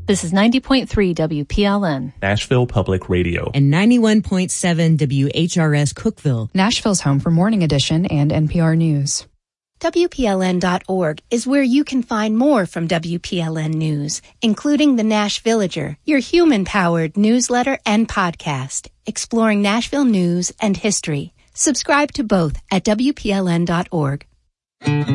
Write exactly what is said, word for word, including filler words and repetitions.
This is ninety point three W P L N, Nashville Public Radio, and ninety-one point seven W H R S Cookeville, Nashville's home for Morning Edition and N P R News. W P L N dot org is where you can find more from W P L N News, including the Nash Villager, your human-powered newsletter and podcast, exploring Nashville news and history. Subscribe to both at W P L N dot org.